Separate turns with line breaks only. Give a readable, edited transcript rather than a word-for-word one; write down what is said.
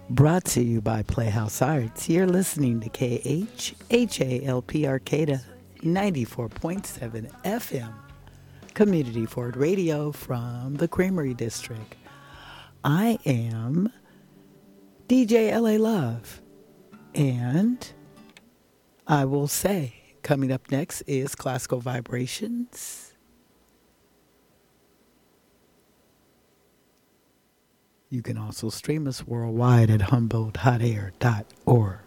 Brought to you by Playhouse Arts. You're listening to KHHALP Arcata 94.7 FM, Community Forward Radio from the Creamery District. I am DJ LA Love, and I will say, coming up next is Classical Vibrations. You can also stream us worldwide at HumboldHotAir.org.